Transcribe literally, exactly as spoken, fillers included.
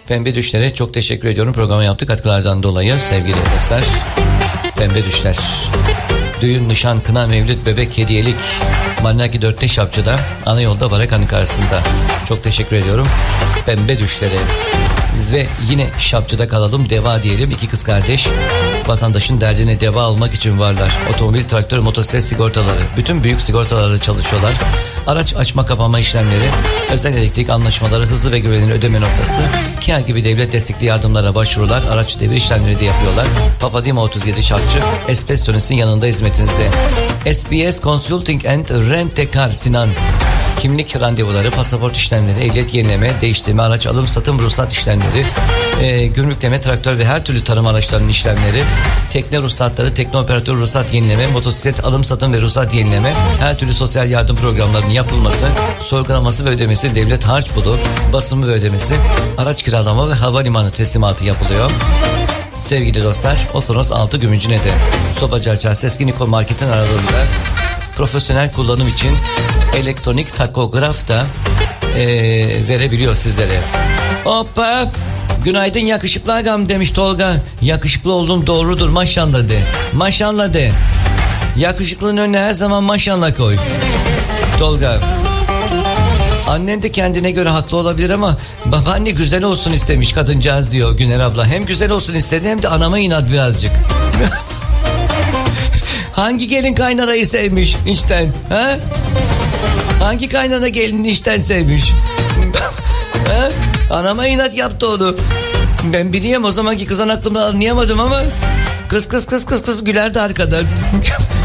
Pembe Düşler'e çok teşekkür ediyorum. Programı yaptık katkılardan dolayı sevgili dostlar. Pembe Düşler. Düğün, nişan, kına, mevlüt, bebek, hediyelik. Manaki dörtte Şapçı'da. Ana yolda Barakhan'ın karşısında. Çok teşekkür ediyorum. Pembe Düşler'e. Ve yine Şapçı'da kalalım. Deva diyelim. İki kız kardeş. Vatandaşın derdine deva almak için varlar. Otomobil, traktör, motosiklet sigortaları. Bütün büyük sigortalarda çalışıyorlar. Araç açma kapama işlemleri, özel elektrik anlaşmaları, hızlı ve güvenilir ödeme noktası, Kia gibi devlet destekli yardımlara başvurular, araç devir işlemleri de yapıyorlar. Papadima otuz yedi Şapçı, Espresso'nun yanında hizmetinizde. S B S Consulting and Rent a Car Sinan. Kimlik randevuları, pasaport işlemleri, ehliyet yenileme, değiştirme, araç alım, satım, ruhsat işlemleri, e, gümrükleme, traktör ve her türlü tarım araçlarının işlemleri, tekne ruhsatları, tekne operatör ruhsat yenileme, motosiklet alım, satım ve ruhsat yenileme, her türlü sosyal yardım programlarının yapılması, sorgulaması ve ödemesi, devlet harç bulu, basımı ve ödemesi, araç kiralama ve havalimanı teslimatı yapılıyor. Sevgili dostlar, Otonos altı Gümüncüne'de, Sobacı Arçası Eski Nikol Market'in aralığında profesyonel kullanım için elektronik takograf da e, verebiliyor sizlere. Hoppa, günaydın yakışıklı agam demiş Tolga. Yakışıklı olduğum doğrudur, maşallah de. Maşallah de. Yakışıklının önüne her zaman maşallah koy Tolga. Annen de kendine göre haklı olabilir ama babaanne güzel olsun istemiş kadıncağız diyor Güner abla. Hem güzel olsun istedi hem de anama inat birazcık. Hangi gelin kaynanayı sevmiş içten? Ha? Hangi kaynana gelini içten sevmiş? Ha? Anama inat yaptı onu. Ben bileyim, o zamanki kızan aklımda anlayamadım ama kız kız kız kız kız gülerdi arkadan.